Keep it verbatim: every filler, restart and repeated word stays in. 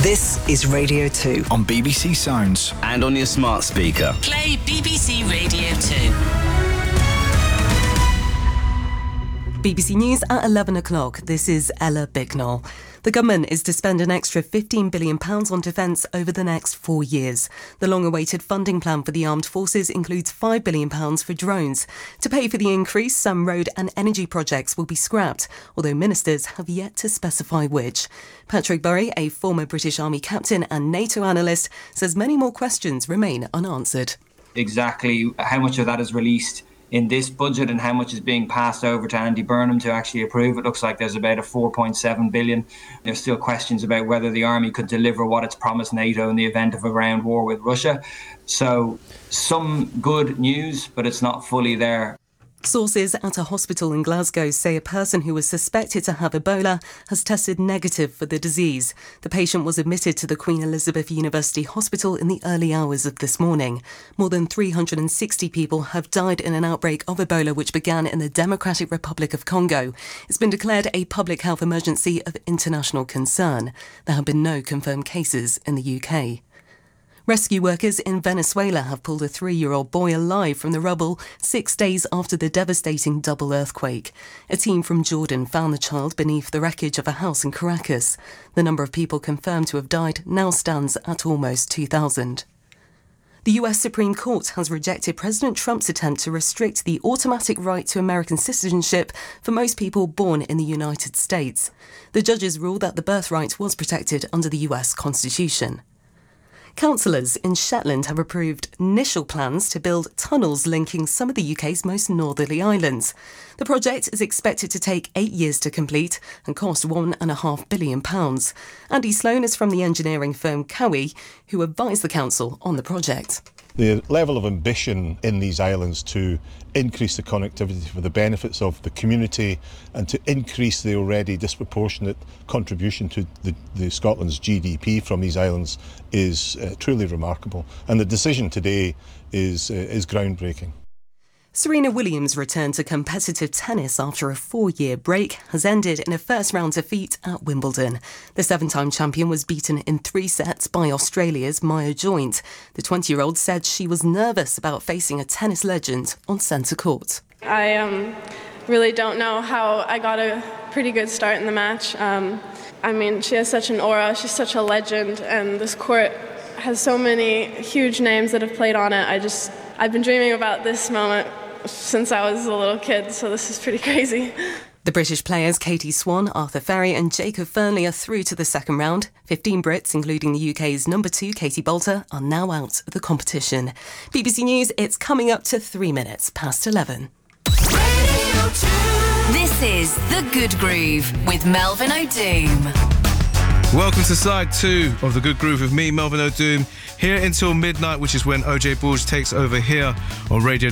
This is Radio two. On B B C Sounds. And on your smart speaker. Play B B C Radio two. B B C News at eleven o'clock. This is Ella Bicknell. The government is to spend an extra fifteen billion pounds on defence over the next four years. The long-awaited funding plan for the armed forces includes five billion pounds for drones. To pay for the increase, some road and energy projects will be scrapped, although ministers have yet to specify which. Patrick Burry, a former British Army captain and NATO analyst, says many more questions remain unanswered. Exactly how much of that is released in this budget and how much is being passed over to Andy Burnham to actually approve. It looks like there's about a four point seven billion. There's still questions about whether the army could deliver what it's promised NATO in the event of a ground war with Russia. So some good news, but it's not fully there. Sources at a hospital in Glasgow say a person who was suspected to have Ebola has tested negative for the disease. The patient was admitted to the Queen Elizabeth University Hospital in the early hours of this morning. More than three hundred sixty people have died in an outbreak of Ebola which began in the Democratic Republic of Congo. It's been declared a public health emergency of international concern. There have been no confirmed cases in the U K. Rescue workers in Venezuela have pulled a three-year-old boy alive from the rubble six days after the devastating double earthquake. A team from Jordan found the child beneath the wreckage of a house in Caracas. The number of people confirmed to have died now stands at almost two thousand. The U S Supreme Court has rejected President Trump's attempt to restrict the automatic right to American citizenship for most people born in the United States. The judges ruled that the birthright was protected under the U S Constitution. Councillors in Shetland have approved initial plans to build tunnels linking some of the U K's most northerly islands. The project is expected to take eight years to complete and cost one and a half billion pounds. Andy Sloan is from the engineering firm Cowie, who advised the council on the project. The level of ambition in these islands to increase the connectivity for the benefits of the community and to increase the already disproportionate contribution to the, the Scotland's G D P from these islands is uh, truly remarkable. And the decision today is, uh, is groundbreaking. Serena Williams' return to competitive tennis after a four-year break has ended in a first-round defeat at Wimbledon. The seven-time champion was beaten in three sets by Australia's Maya Joint. The twenty-year-old said she was nervous about facing a tennis legend on centre court. I um, really don't know how I got a pretty good start in the match. Um, I mean, she has such an aura, she's such a legend, and this court has so many huge names that have played on it. I just, I've been dreaming about this moment since I was a little kid, so this is pretty crazy. The British players Katie Swan, Arthur Ferry and Jacob Fernley are through to the second round. Fifteen Brits, including the U K's number two, Katie Boulter, are now out of the competition. B B C News, it's coming up to three minutes past eleven. This is The Good Groove with Melvin O'Doom. Welcome to side two of The Good Groove with me, Melvin O'Doom, here until midnight, which is when O J Bulge takes over here on Radio